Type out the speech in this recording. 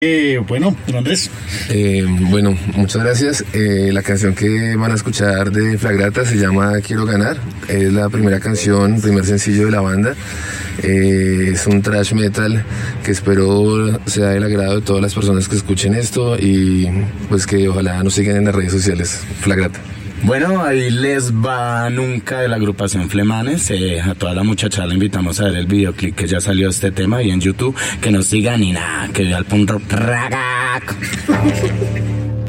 Bueno, don Andrés. Bueno, muchas gracias. La canción que van a escuchar de Flagrata se llama Quiero Ganar. Es la primera canción, primer sencillo de la banda. Es un thrash metal que espero sea del agrado de todas las personas que escuchen esto y pues que ojalá nos sigan en las redes sociales. Flagrata. Bueno, ahí les va Nunca de la agrupación Flemanes. A toda la muchacha la invitamos a ver el videoclip que ya salió de este tema y en YouTube. Que nos sigan y nada, que vea el punto ragac.